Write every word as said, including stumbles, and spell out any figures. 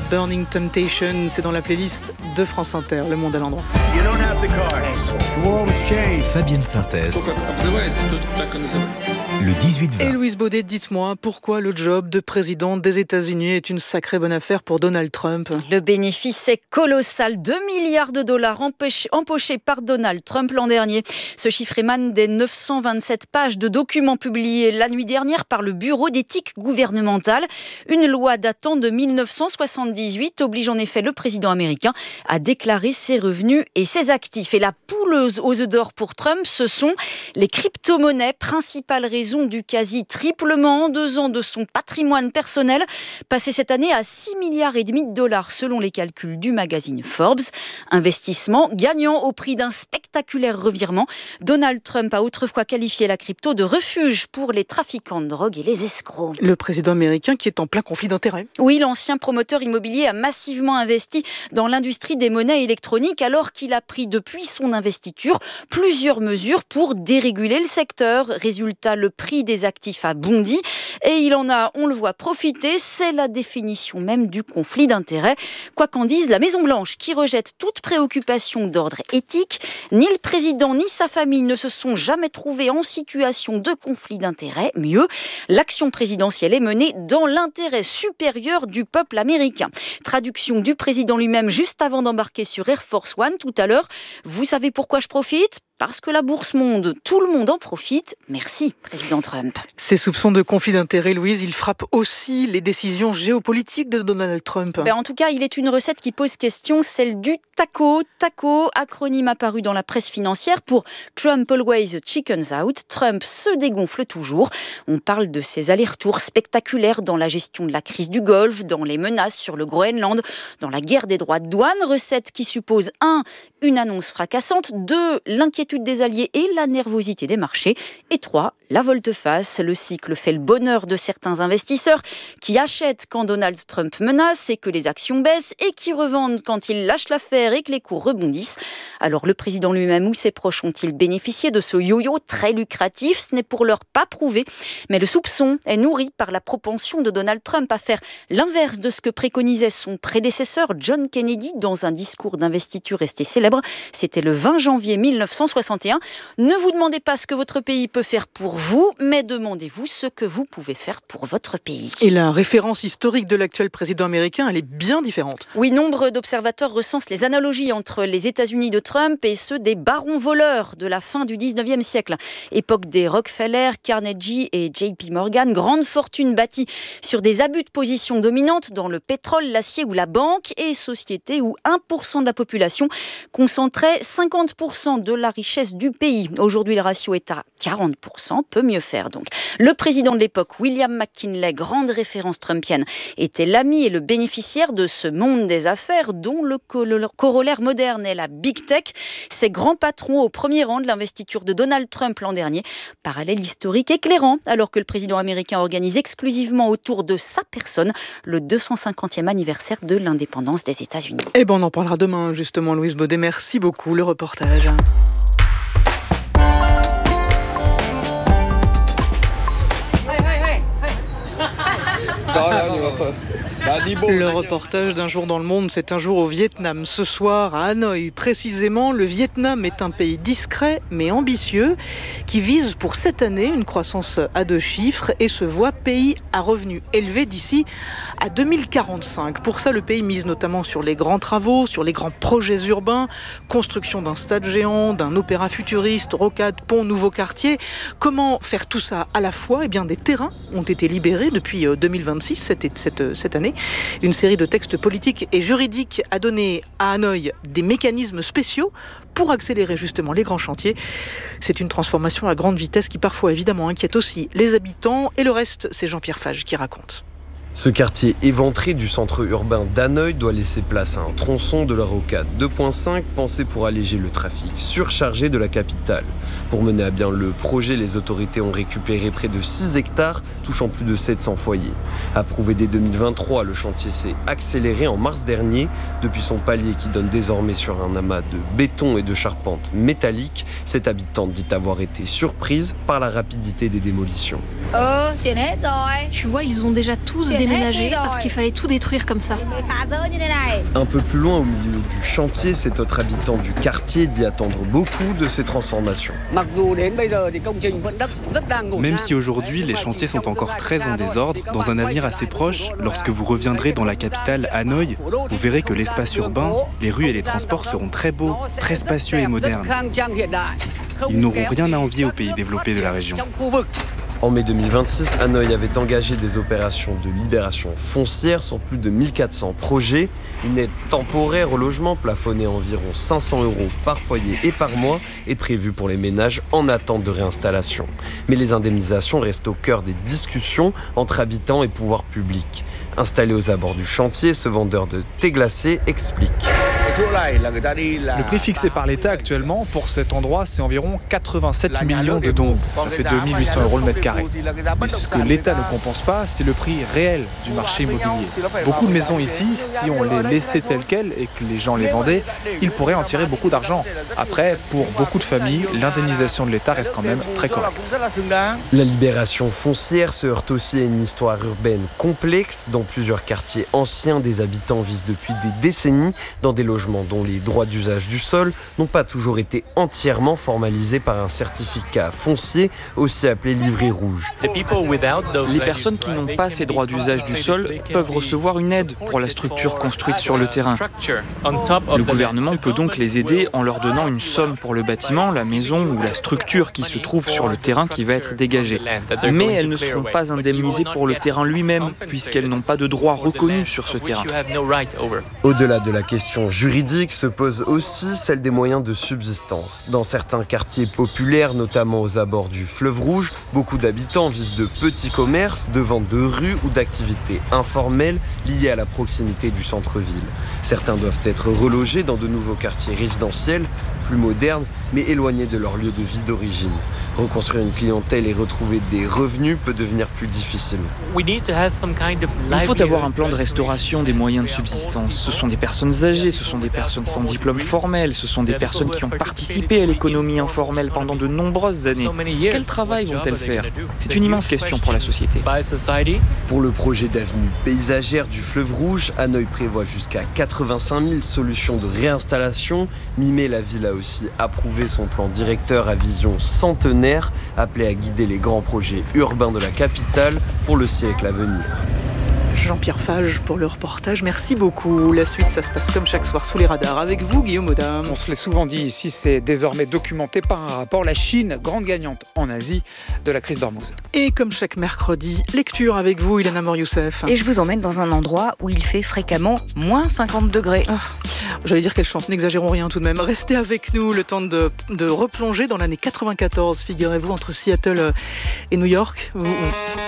Burning Temptation, c'est dans la playlist de France Inter, Le Monde à l'endroit. Fabienne Synthèse. Le dix-huit vingt. Et Louise Baudet, dites-moi, pourquoi le job de président des États-Unis est une sacrée bonne affaire pour Donald Trump ? Le bénéfice est colossal, deux milliards de dollars empochés, empochés par Donald Trump l'an dernier. Ce chiffre émane des neuf cent vingt-sept pages de documents publiés la nuit dernière par le Bureau d'éthique gouvernementale. Une loi datant de dix-neuf cent soixante-dix-huit oblige en effet le président américain à déclarer ses revenus et ses actifs. Et la poule aux œufs d'or pour Trump, ce sont les crypto-monnaies, principale raison du quasi-triplement en deux ans de son patrimoine personnel, passé cette année à six milliards et demi de dollars selon les calculs du magazine Forbes. Investissement gagnant au prix d'un spectaculaire revirement. Donald Trump a autrefois qualifié la crypto de refuge pour les trafiquants de drogue et les escrocs. Le président américain qui est en plein conflit d'intérêts. Oui, l'ancien promoteur immobilier a massivement investi dans l'industrie des monnaies électroniques alors qu'il a pris depuis son investiture plusieurs mesures pour déréguler le secteur. Résultat, le prix des actifs a bondi et il en a, on le voit, profité. C'est la définition même du conflit d'intérêts. Quoi qu'en dise la Maison-Blanche, qui rejette toute préoccupation d'ordre éthique, ni le président ni sa famille ne se sont jamais trouvés en situation de conflit d'intérêts. Mieux, l'action présidentielle est menée dans l'intérêt supérieur du peuple américain. Traduction du président lui-même juste avant d'embarquer sur Air Force One tout à l'heure. Vous savez pourquoi je profite ? Parce que la bourse monte, tout le monde en profite. Merci, président Trump. Ces soupçons de conflit d'intérêts, Louise, ils frappent aussi les décisions géopolitiques de Donald Trump. Ben, en tout cas, il est une recette qui pose question, celle du TACO. TACO, acronyme apparu dans la presse financière pour Trump Always Chickens Out. Trump se dégonfle toujours. On parle de ses allers-retours spectaculaires dans la gestion de la crise du Golfe, dans les menaces sur le Groenland, dans la guerre des droits de douane. Recette qui suppose un, une annonce fracassante, deux, l'inquiétude des alliés et la nervosité des marchés. Et trois, la volte-face. Le cycle fait le bonheur de certains investisseurs qui achètent quand Donald Trump menace et que les actions baissent et qui revendent quand il lâche l'affaire et que les cours rebondissent. Alors le président lui-même ou ses proches ont-ils bénéficié de ce yo-yo très lucratif ? Ce n'est pour l'heure pas prouvé, mais le soupçon est nourri par la propension de Donald Trump à faire l'inverse de ce que préconisait son prédécesseur John Kennedy dans un discours d'investiture resté célèbre. C'était le vingt janvier mille neuf cent soixante et un. Ne vous demandez pas ce que votre pays peut faire pour vous, mais demandez-vous ce que vous pouvez faire pour votre pays. Et la référence historique de l'actuel président américain, elle est bien différente. Oui, nombre d'observateurs recensent les analogies entre les États-Unis de Trump et ceux des barons voleurs de la fin du dix-neuvième siècle. Époque des Rockefeller, Carnegie et J P Morgan, grande fortune bâtie sur des abus de position dominante dans le pétrole, l'acier ou la banque, et société où un pour cent de la population concentrait cinquante pour cent de la richesse du pays. Aujourd'hui, le ratio est à quarante pour cent, peut mieux faire donc. Le président de l'époque, William McKinley, grande référence trumpienne, était l'ami et le bénéficiaire de ce monde des affaires dont le corollaire moderne est la big tech. Ces grands patrons au premier rang de l'investiture de Donald Trump l'an dernier. Parallèle historique éclairant, alors que le président américain organise exclusivement autour de sa personne le deux cent cinquantième anniversaire de l'indépendance des États-Unis. Eh ben, on en parlera demain, justement, Louise Baudet. Merci beaucoup, le reportage. Le reportage d'un jour dans le monde, c'est un jour au Vietnam. Ce soir, à Hanoï, précisément, le Vietnam est un pays discret mais ambitieux qui vise pour cette année une croissance à deux chiffres et se voit pays à revenus élevés d'ici à deux mille quarante-cinq. Pour ça, le pays mise notamment sur les grands travaux, sur les grands projets urbains, construction d'un stade géant, d'un opéra futuriste, rocade, pont, nouveau quartier. Comment faire tout ça à la fois ? Eh bien, des terrains ont été libérés depuis deux mille vingt-six, cette, cette, cette année. Une série de textes politiques et juridiques a donné à Hanoï des mécanismes spéciaux pour accélérer justement les grands chantiers. C'est une transformation à grande vitesse qui parfois évidemment inquiète aussi les habitants. Et le reste, c'est Jean-Pierre Fage qui raconte. Ce quartier éventré du centre urbain d'Hanoï doit laisser place à un tronçon de la rocade deux point cinq pensé pour alléger le trafic surchargé de la capitale. Pour mener à bien le projet, les autorités ont récupéré près de six hectares, touchant plus de sept cents foyers. Approuvé dès deux mille vingt-trois, le chantier s'est accéléré en mars dernier. Depuis son palier qui donne désormais sur un amas de béton et de charpente métallique, cette habitante dit avoir été surprise par la rapidité des démolitions. Tu vois, ils ont déjà tous déménager parce qu'il fallait tout détruire comme ça. Un peu plus loin, au milieu du chantier, cet autre habitant du quartier dit attendre beaucoup de ces transformations. Même si aujourd'hui les chantiers sont encore très en désordre, dans un avenir assez proche, lorsque vous reviendrez dans la capitale, Hanoï, vous verrez que l'espace urbain, les rues et les transports seront très beaux, très spacieux et modernes. Ils n'auront rien à envier aux pays développés de la région. En mai deux mille vingt-six, Hanoï avait engagé des opérations de libération foncière sur plus de mille quatre cents projets. Une aide temporaire au logement plafonnée à environ cinq cents euros par foyer et par mois est prévue pour les ménages en attente de réinstallation. Mais les indemnisations restent au cœur des discussions entre habitants et pouvoirs publics. Installé aux abords du chantier, ce vendeur de thé glacé explique. Le prix fixé par l'État actuellement pour cet endroit, c'est environ quatre-vingt-sept millions de dong. Ça fait deux mille huit cents euros le mètre carré. Mais ce que l'État ne compense pas, c'est le prix réel du marché immobilier. Beaucoup de maisons ici, si on les laissait telles quelles et que les gens les vendaient, ils pourraient en tirer beaucoup d'argent. Après, pour beaucoup de familles, l'indemnisation de l'État reste quand même très correcte. La libération foncière se heurte aussi à une histoire urbaine complexe. Dans plusieurs quartiers anciens, des habitants vivent depuis des décennies dans des logements dont les droits d'usage du sol n'ont pas toujours été entièrement formalisés par un certificat foncier, aussi appelé livret rouge. Les personnes qui n'ont pas ces droits d'usage du sol peuvent recevoir une aide pour la structure construite sur le terrain. Le gouvernement peut donc les aider en leur donnant une somme pour le bâtiment, la maison ou la structure qui se trouve sur le terrain qui va être dégagée. Mais elles ne seront pas indemnisées pour le terrain lui-même, puisqu'elles n'ont pas de droit reconnu sur ce terrain. Au-delà de la question juridique, se pose aussi celle des moyens de subsistance. Dans certains quartiers populaires, notamment aux abords du fleuve Rouge, beaucoup d'habitants vivent de petits commerces, de ventes de rue ou d'activités informelles liées à la proximité du centre-ville. Certains doivent être relogés dans de nouveaux quartiers résidentiels, plus modernes, mais éloignés de leur lieu de vie d'origine. Reconstruire une clientèle et retrouver des revenus peut devenir plus difficile. Il faut avoir un plan de restauration des moyens de subsistance. Ce sont des personnes âgées, ce sont des personnes sans diplôme formel, ce sont des personnes qui ont participé à l'économie informelle pendant de nombreuses années. Quel travail vont-elles faire ? C'est une immense question pour la société. Pour le projet d'avenue paysagère du fleuve Rouge, Hanoï prévoit jusqu'à quatre-vingt-cinq mille solutions de réinstallation. Mi-mai, la ville a aussi approuvé son plan directeur à vision centenaire, appelé à guider les grands projets urbains de la capitale pour le siècle à venir. Jean-Pierre Fage pour le reportage, merci beaucoup. La suite, ça se passe comme chaque soir sous les radars. Avec vous, Guillaume Audin. On se l'est souvent dit ici, c'est désormais documenté par un rapport. La Chine, grande gagnante en Asie de la crise d'Ormuz. Et comme chaque mercredi, lecture avec vous, Ilana Mor-Youssef. Et je vous emmène dans un endroit où il fait fréquemment moins cinquante degrés. Ah, j'allais dire qu'elle chante, n'exagérons rien tout de même. Restez avec nous, le temps de, de replonger dans l'année quatre-vingt-quatorze, figurez-vous, entre Seattle et New York. Vous,